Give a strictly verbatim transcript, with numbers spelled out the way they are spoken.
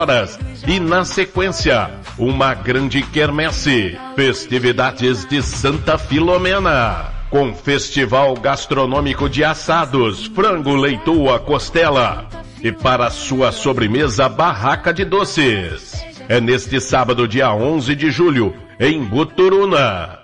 horas. E na sequência, uma grande quermesse, festividades de Santa Filomena, com festival gastronômico de assados, frango, leitoa, costela. E para sua sobremesa, barraca de doces. É neste sábado, dia onze de julho, em Buturuna.